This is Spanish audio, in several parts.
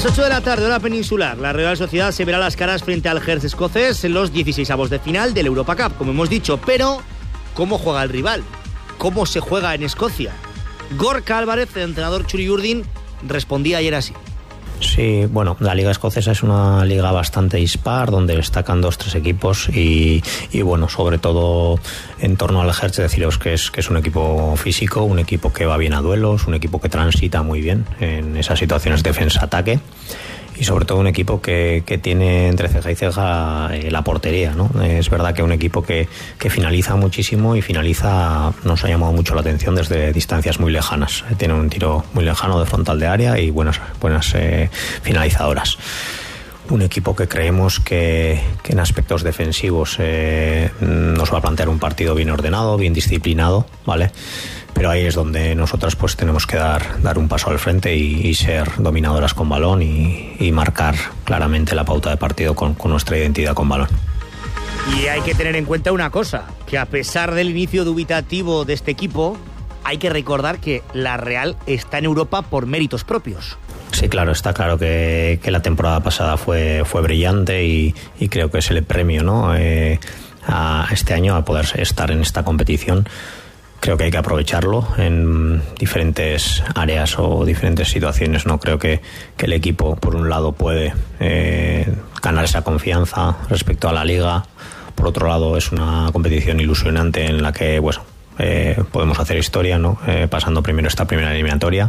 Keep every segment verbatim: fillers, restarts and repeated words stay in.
las ocho de la tarde, hora peninsular, la Real Sociedad se verá las caras frente al Hertz escocés en los dieciseisavos de final del Europa Cup, como hemos dicho. Pero, ¿cómo juega el rival? ¿Cómo se juega en Escocia? Gorka Álvarez, el entrenador Txuri Urdin, respondía ayer así. Sí, bueno, la liga escocesa es una liga bastante dispar, donde destacan dos, tres equipos y, y bueno, sobre todo en torno al Hertz, deciros que es, que es un equipo físico, un equipo que va bien a duelos, un equipo que transita muy bien en esas situaciones defensa-ataque. Y sobre todo un equipo que, que tiene entre ceja y ceja eh, la portería, ¿no? Es verdad que un equipo que, que finaliza muchísimo y finaliza, nos ha llamado mucho la atención desde distancias muy lejanas. Tiene un tiro muy lejano de frontal de área y buenas, buenas eh, finalizadoras. Un equipo que creemos que, que en aspectos defensivos eh, nos va a plantear un partido bien ordenado, bien disciplinado, ¿vale? Pero ahí es donde nosotras pues tenemos que dar, dar un paso al frente y, y ser dominadoras con balón y, y marcar claramente la pauta de partido con, con nuestra identidad con balón. Y hay que tener en cuenta una cosa, que a pesar del inicio dubitativo de este equipo, hay que recordar que la Real está en Europa por méritos propios. Sí, claro, está claro que, que la temporada pasada fue, fue brillante y, y creo que es el premio, ¿no? Eh, a este año a poder estar en esta competición. Creo que hay que aprovecharlo en diferentes áreas o diferentes situaciones, ¿no? Creo que, que el equipo, por un lado, puede eh, ganar esa confianza respecto a la liga. Por otro lado, es una competición ilusionante en la que, bueno, eh, podemos hacer historia, ¿no? Eh, pasando primero esta primera eliminatoria.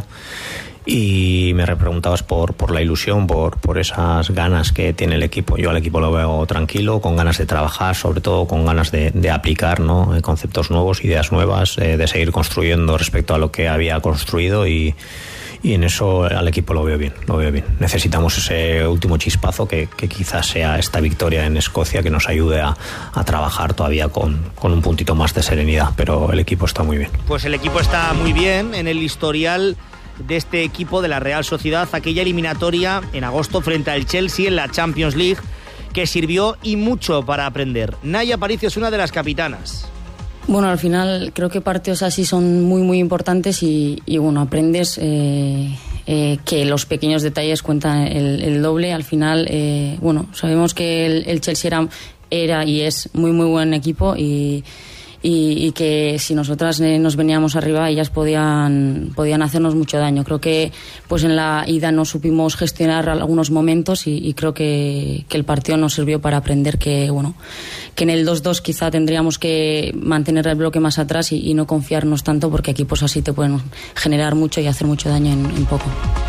Y me repreguntabas por, por la ilusión, por, por esas ganas que tiene el equipo. Yo al equipo lo veo tranquilo, con ganas de trabajar, sobre todo con ganas de, de aplicar, ¿no? Conceptos nuevos, ideas nuevas, eh, de seguir construyendo respecto a lo que había construido y, y en eso al equipo lo veo bien, lo veo bien. Necesitamos ese último chispazo que, que quizás sea esta victoria en Escocia que nos ayude a, a trabajar todavía con, con un puntito más de serenidad, pero el equipo está muy bien. Pues el equipo está muy bien en el historial de este equipo de la Real Sociedad, aquella eliminatoria en agosto frente al Chelsea en la Champions League, que sirvió y mucho para aprender. Naya Aparicio es una de las capitanas. Bueno, al final creo que partidos así son muy muy importantes y, y bueno, aprendes eh, eh, que los pequeños detalles cuentan el, el doble. Al final, eh, bueno, sabemos que el, el Chelsea era, era y es muy muy buen equipo y Y, y que si nosotras eh, nos veníamos arriba, ellas podían podían hacernos mucho daño. Creo que pues en la ida no supimos gestionar algunos momentos y, y creo que, que el partido nos sirvió para aprender que bueno que en el dos dos quizá tendríamos que mantener el bloque más atrás y, y no confiarnos tanto, porque equipos así te pueden generar mucho y hacer mucho daño en, en poco.